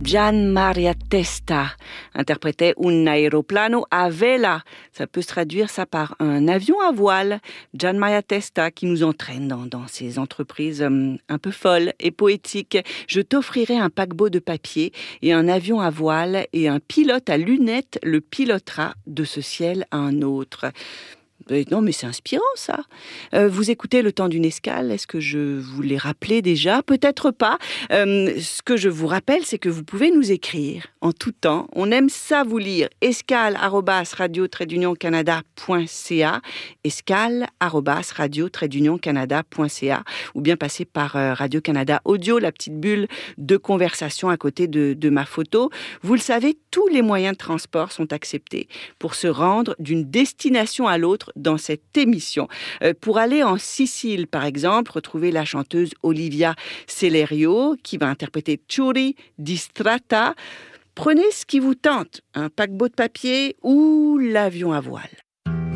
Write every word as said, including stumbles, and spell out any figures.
Gian Maria Testa interprétait Un aeroplano a vela. Ça peut se traduire ça par un avion à voile. Gian Maria Testa qui nous entraîne dans, dans ces entreprises um, un peu folles et poétiques. Je t'offrirai un paquebot de papier et un avion à voile et un pilote à lunettes le pilotera de ce ciel à un autre. Non, mais c'est inspirant, ça. Euh, vous écoutez Le Temps d'une escale. Est-ce que je vous l'ai rappelé déjà? Peut-être pas. Euh, ce que je vous rappelle, c'est que vous pouvez nous écrire en tout temps. On aime ça vous lire. escale arobase radio trait d'union canada point c a escale arobase radio trait d'union canada point c a ou bien passer par euh, Radio-Canada Audio, la petite bulle de conversation à côté de, de ma photo. Vous le savez, tous les moyens de transport sont acceptés pour se rendre d'une destination à l'autre dans cette émission. Euh, pour aller en Sicile, par exemple, retrouver la chanteuse Olivia Celerio qui va interpréter Ciuri Distratta. Prenez ce qui vous tente, un paquebot de papier ou l'avion à voile.